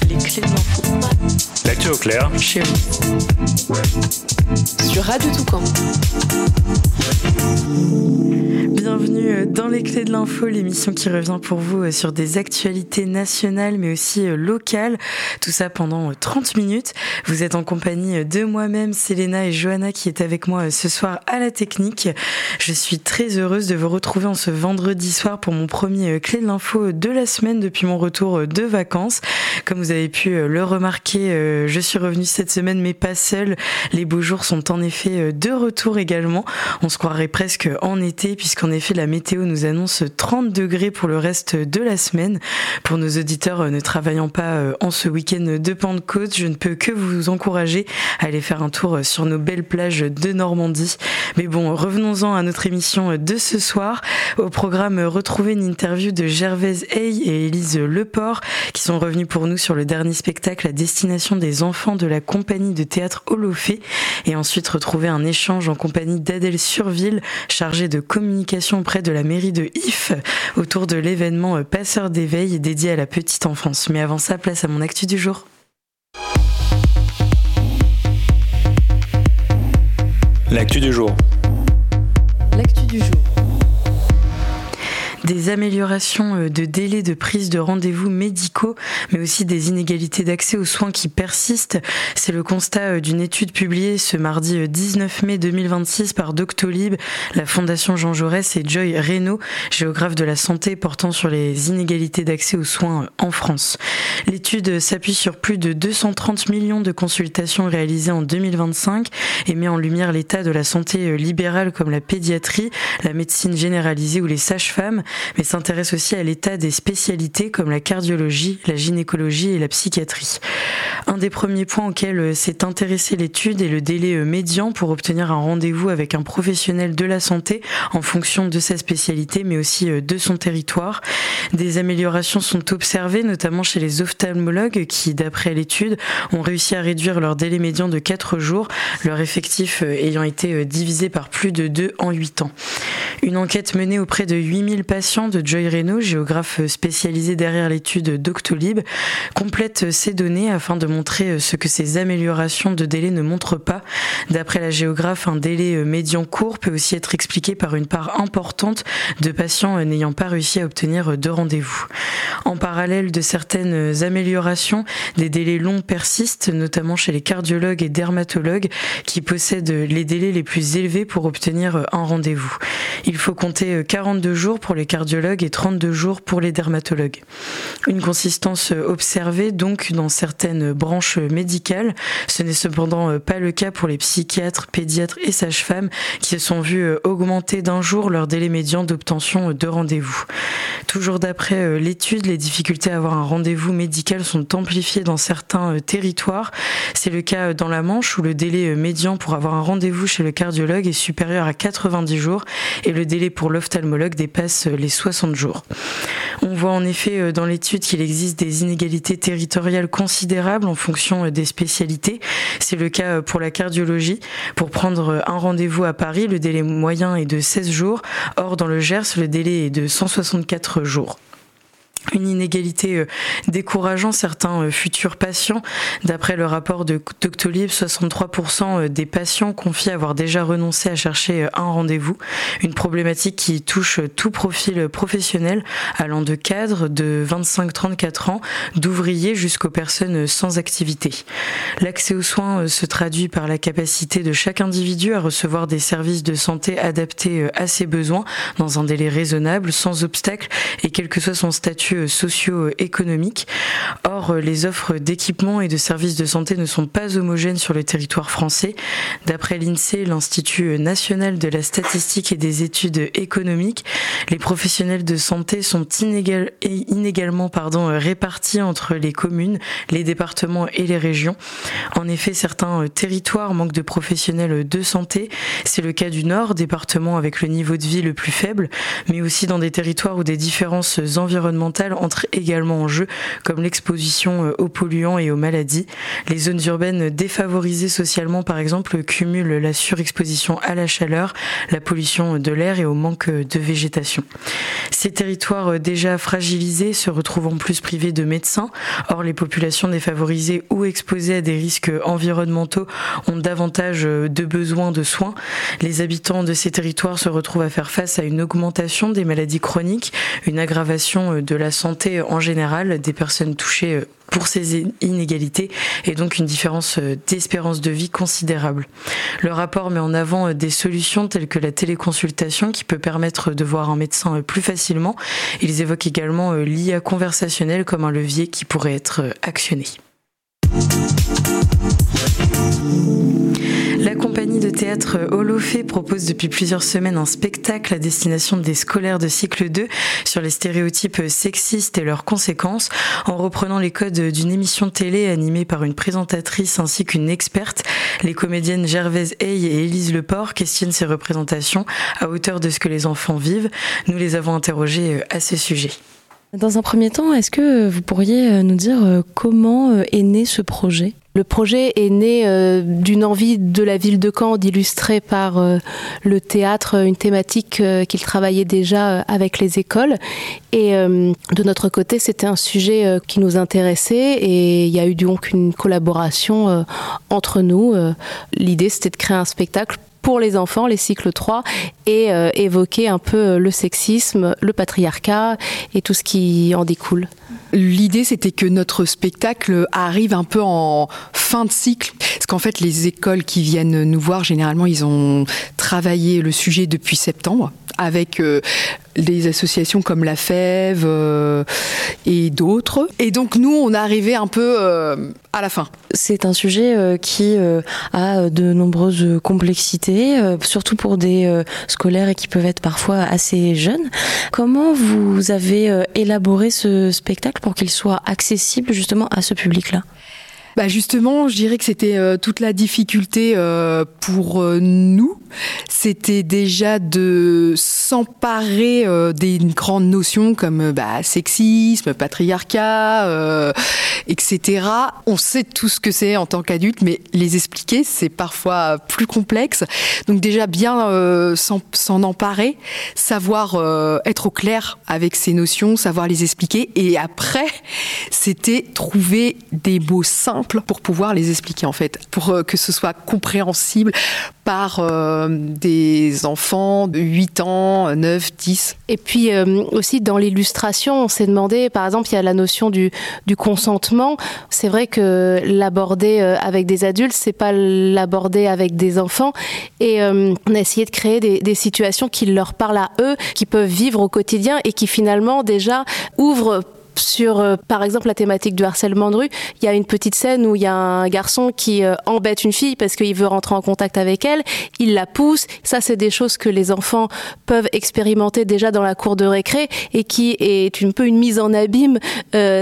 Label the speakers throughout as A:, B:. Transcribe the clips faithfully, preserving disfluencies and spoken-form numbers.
A: Les clés de l'info.
B: L'actu au clair.
A: Chez vous. Sur Radio Toucan. Bienvenue dans les clés de l'info, l'émission qui revient pour vous sur des actualités nationales mais aussi locales. Tout ça pendant trente minutes. Vous êtes en compagnie de moi-même, Selena et Johanna qui est avec moi ce soir à la technique. Je suis très heureuse de vous retrouver en ce vendredi soir pour mon premier clé de l'info de la semaine depuis mon retour de vacances. Comme vous avez pu le remarquer, je suis revenue cette semaine mais pas seule. Les beaux jours sont en effet de retour également. On se croirait presque en été puisqu'en effet la météo nous annonce trente degrés pour le reste de la semaine. Pour nos auditeurs ne travaillant pas en ce week-end de Pentecôte, je ne peux que vous encourager à aller faire un tour sur nos belles plages de Normandie. Mais bon, revenons-en à notre émission de ce soir. Au programme, retrouvez une interview de Gervaise Hey et Élise Leport qui sont revenus pour nous sur le dernier spectacle à destination des enfants de la compagnie de théâtre Olofé. Et ensuite, retrouver un échange en compagnie d'Adèle Surville, chargée de communication auprès de la mairie de Ifs autour de l'événement Passeurs d'éveil dédié à la petite enfance. Mais avant ça, place à mon actu du jour.
B: L'actu du jour.
A: L'actu du jour. Des améliorations de délais de prise de rendez-vous médicaux, mais aussi des inégalités d'accès aux soins qui persistent. C'est le constat d'une étude publiée ce mardi dix-neuf mai deux mille vingt-six par Doctolib, la Fondation Jean Jaurès et Joy Reynaud, géographe de la santé portant sur les inégalités d'accès aux soins en France. L'étude s'appuie sur plus de deux cent trente millions de consultations réalisées en deux mille vingt-cinq et met en lumière l'état de la santé libérale comme la pédiatrie, la médecine généralisée ou les sages-femmes, mais s'intéresse aussi à l'état des spécialités comme la cardiologie, la gynécologie et la psychiatrie. Un des premiers points auxquels s'est intéressée l'étude est le délai médian pour obtenir un rendez-vous avec un professionnel de la santé en fonction de sa spécialité, mais aussi de son territoire. Des améliorations sont observées, notamment chez les ophtalmologues qui, d'après l'étude, ont réussi à réduire leur délai médian de quatre jours, leur effectif ayant été divisé par plus de deux en huit ans. Une enquête menée auprès de huit mille patients de Joy Reynaud, géographe spécialisé derrière l'étude Doctolib, complète ces données afin de montrer ce que ces améliorations de délai ne montrent pas. D'après la géographe, un délai médian court peut aussi être expliqué par une part importante de patients n'ayant pas réussi à obtenir de rendez-vous. En parallèle de certaines améliorations, des délais longs persistent, notamment chez les cardiologues et dermatologues qui possèdent les délais les plus élevés pour obtenir un rendez-vous. Il faut compter quarante-deux jours pour les cardiologues et trente-deux jours pour les dermatologues. Une consistance observée donc dans certaines branches médicales. Ce n'est cependant pas le cas pour les psychiatres, pédiatres et sages-femmes qui se sont vus augmenter d'un jour leur délai médian d'obtention de rendez-vous. Toujours d'après l'étude, les difficultés à avoir un rendez-vous médical sont amplifiées dans certains territoires. C'est le cas dans la Manche où le délai médian pour avoir un rendez-vous chez le cardiologue est supérieur à quatre-vingt-dix jours et le délai pour l'ophtalmologue dépasse les soixante jours. On voit en effet dans l'étude qu'il existe des inégalités territoriales considérables en fonction des spécialités. C'est le cas pour la cardiologie. Pour prendre un rendez-vous à Paris, le délai moyen est de seize jours. Or, dans le Gers, le délai est de cent soixante-quatre jours. Une inégalité décourageant certains futurs patients. D'après le rapport de Doctolib, soixante-trois pour cent des patients confient avoir déjà renoncé à chercher un rendez-vous. Une problématique qui touche tout profil professionnel, allant de cadres de vingt-cinq à trente-quatre ans, d'ouvriers jusqu'aux personnes sans activité. L'accès aux soins se traduit par la capacité de chaque individu à recevoir des services de santé adaptés à ses besoins dans un délai raisonnable, sans obstacle et quel que soit son statut socio-économique. Or, les offres d'équipements et de services de santé ne sont pas homogènes sur le territoire français. D'après l'INSEE, l'Institut national de la statistique et des études économiques, les professionnels de santé sont inégal, inégalement pardon, répartis entre les communes, les départements et les régions. En effet, certains territoires manquent de professionnels de santé. C'est le cas du Nord, département avec le niveau de vie le plus faible, mais aussi dans des territoires où des différences environnementales environnementale entrent également en jeu, comme l'exposition aux polluants et aux maladies. Les zones urbaines défavorisées socialement, par exemple, cumulent la surexposition à la chaleur, la pollution de l'air et au manque de végétation. Ces territoires déjà fragilisés se retrouvent en plus privés de médecins. Or, les populations défavorisées ou exposées à des risques environnementaux ont davantage de besoins de soins. Les habitants de ces territoires se retrouvent à faire face à une augmentation des maladies chroniques, une aggravation de la santé en général des personnes touchées pour ces inégalités et donc une différence d'espérance de vie considérable. Le rapport met en avant des solutions telles que la téléconsultation qui peut permettre de voir un médecin plus facilement. Ils évoquent également l'I A conversationnelle comme un levier qui pourrait être actionné. La compagnie de théâtre Holofé propose depuis plusieurs semaines un spectacle à destination des scolaires de cycle deux sur les stéréotypes sexistes et leurs conséquences. En reprenant les codes d'une émission télé animée par une présentatrice ainsi qu'une experte, les comédiennes Gervaise Hey et Élise Leport questionnent ces représentations à hauteur de ce que les enfants vivent. Nous les avons interrogées à ce sujet.
C: Dans un premier temps, est-ce que vous pourriez nous dire comment est né ce projet ? Le projet est né euh, d'une envie de la ville de Caen d'illustrer par euh, le théâtre une thématique euh, qu'il travaillait déjà euh, avec les écoles. Et euh, de notre côté, c'était un sujet euh, qui nous intéressait et il y a eu donc une collaboration euh, entre nous. Euh, l'idée, c'était de créer un spectacle pour les enfants, les cycles trois, et euh, évoquer un peu le sexisme, le patriarcat et tout ce qui en découle.
D: L'idée, c'était que notre spectacle arrive un peu en fin de cycle. Parce qu'en fait, les écoles qui viennent nous voir, généralement, ils ont travaillé le sujet depuis septembre avec euh, des associations comme la Fève euh, et d'autres. Et donc, nous, on est arrivé un peu euh, à la fin.
C: C'est un sujet euh, qui euh, a de nombreuses complexités, euh, surtout pour des euh, scolaires et qui peuvent être parfois assez jeunes. Comment vous avez euh, élaboré ce spectacle pour qu'il soit accessible justement à ce public-là ?
D: Bah justement, je dirais que c'était euh, toute la difficulté euh, pour euh, nous. C'était déjà de s'emparer euh, des grandes notions comme bah, sexisme, patriarcat, euh, et cetera. On sait tout ce que c'est en tant qu'adulte, mais les expliquer, c'est parfois plus complexe. Donc déjà bien euh, s'en, s'en emparer, savoir euh, être au clair avec ces notions, savoir les expliquer. Et après, c'était trouver des mots simples pour pouvoir les expliquer en fait, pour que ce soit compréhensible par euh, des enfants de huit ans, neuf, dix.
C: Et puis euh, aussi dans l'illustration, on s'est demandé, par exemple, il y a la notion du, du consentement. C'est vrai que l'aborder avec des adultes, c'est pas l'aborder avec des enfants. Et euh, on a essayé de créer des, des situations qui leur parlent à eux, qui peuvent vivre au quotidien et qui finalement déjà ouvrent sur, euh, par exemple, la thématique du harcèlement de rue. Il y a une petite scène où il y a un garçon qui euh, embête une fille parce qu'il veut rentrer en contact avec elle. Il la pousse. Ça, c'est des choses que les enfants peuvent expérimenter déjà dans la cour de récré et qui est un peu une mise en abîme euh,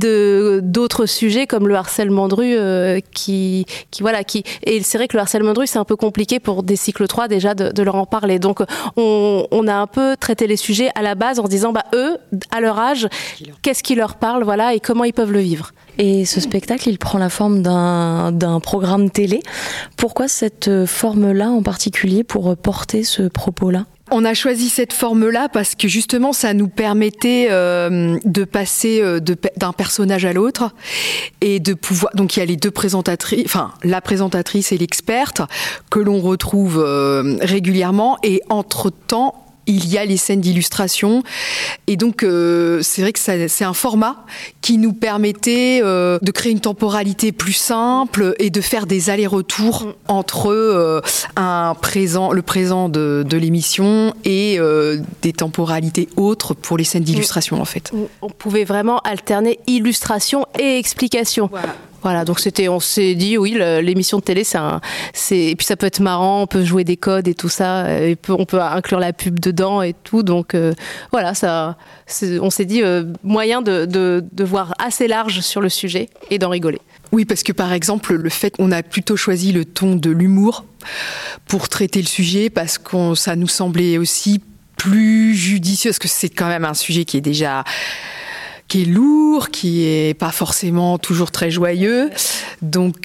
C: de d'autres sujets comme le harcèlement de rue euh, qui, qui, voilà, qui... Et c'est vrai que le harcèlement de rue, c'est un peu compliqué pour des cycles trois déjà de, de leur en parler. Donc, on, on a un peu traité les sujets à la base en se disant, bah, eux, à leur âge, qu'est-ce qui leur parle, voilà, et comment ils peuvent le vivre.
E: Et ce spectacle, il prend la forme d'un, d'un programme télé. Pourquoi cette forme-là en particulier pour porter ce propos-là ?
D: On a choisi cette forme-là parce que justement, ça nous permettait euh, de passer euh, de, d'un personnage à l'autre et de pouvoir. Donc, il y a les deux présentatrices, enfin la présentatrice et l'experte que l'on retrouve euh, régulièrement. Et entre-temps, il y a les scènes d'illustration et donc euh, c'est vrai que ça, c'est un format qui nous permettait euh, de créer une temporalité plus simple et de faire des allers-retours entre euh, un présent, le présent de, de l'émission et euh, des temporalités autres pour les scènes d'illustration en fait.
C: On pouvait vraiment alterner illustration et explication. Voilà. Voilà, donc c'était, on s'est dit, oui, l'émission de télé, c'est un, c'est, et puis ça peut être marrant, on peut jouer des codes et tout ça, et on peut inclure la pub dedans et tout, donc euh, voilà, ça, c'est, on s'est dit, euh, moyen de, de, de voir assez large sur le sujet et d'en rigoler.
D: Oui, parce que par exemple, le fait qu'on a plutôt choisi le ton de l'humour pour traiter le sujet, parce que ça nous semblait aussi plus judicieux, parce que c'est quand même un sujet qui est déjà qui est lourd, qui est pas forcément toujours très joyeux. Donc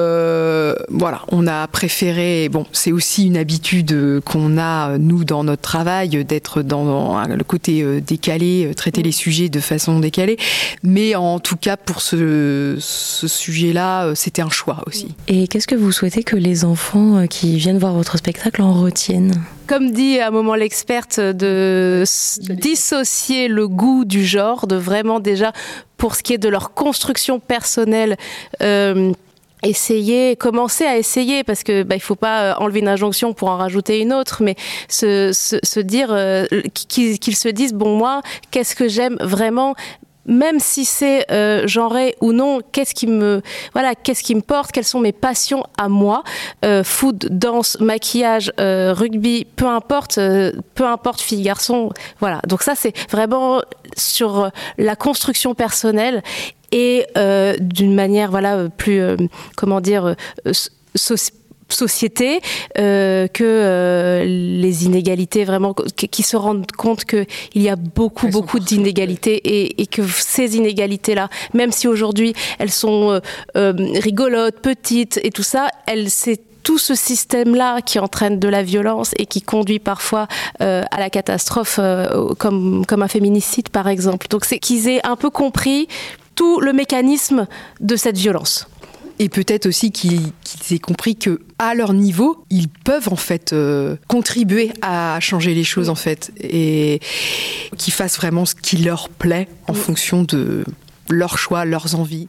D: euh, voilà, on a préféré. Bon, c'est aussi une habitude qu'on a nous dans notre travail d'être dans, dans le côté décalé, traiter les sujets de façon décalée. Mais en tout cas pour ce, ce sujet-là, c'était un choix aussi.
E: Et qu'est-ce que vous souhaitez que les enfants qui viennent voir votre spectacle en retiennent ?
C: Comme dit à un moment l'experte, de dissocier le goût du genre, de vraiment déjà, pour ce qui est de leur construction personnelle, euh, essayer, commencer à essayer, parce que bah, il faut pas enlever une injonction pour en rajouter une autre, mais se, se, se dire, euh, qu'ils, qu'ils se disent, bon moi, qu'est-ce que j'aime vraiment ? Même si c'est euh, genré ou non, qu'est-ce qui me voilà, qu'est-ce qui me porte, quelles sont mes passions à moi, euh, foot, danse, maquillage, euh, rugby, peu importe, euh, peu importe fille, garçon, voilà. Donc ça c'est vraiment sur la construction personnelle et euh, d'une manière voilà plus euh, comment dire euh, so- société, euh, que euh, les inégalités vraiment, qui, qui se rendent compte qu'il y a beaucoup, beaucoup d'inégalités et, et que ces inégalités-là, même si aujourd'hui elles sont euh, euh, rigolotes, petites et tout ça, elles, c'est tout ce système-là qui entraîne de la violence et qui conduit parfois euh, à la catastrophe, euh, comme, comme un féminicide par exemple. Donc c'est qu'ils aient un peu compris tout le mécanisme de cette violence.
D: Et peut-être aussi qu'ils, qu'ils aient compris que à leur niveau, ils peuvent en fait euh, contribuer à changer les choses en fait, et qu'ils fassent vraiment ce qui leur plaît en oui. fonction de leurs choix, leurs envies.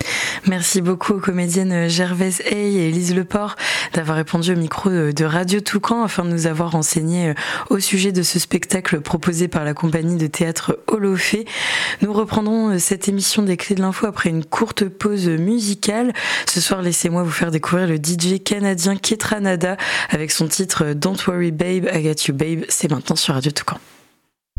A: Merci beaucoup aux comédiennes Gervaise Hay et Élise Leport d'avoir répondu au micro de Radio Toucan afin de nous avoir renseigné au sujet de ce spectacle proposé par la compagnie de théâtre Holofé. Nous reprendrons cette émission des Clés de l'Info après une courte pause musicale. Ce soir, laissez-moi vous faire découvrir le D J canadien Ketranada avec son titre Don't Worry Babe, I Got You Babe. C'est maintenant sur Radio Toucan.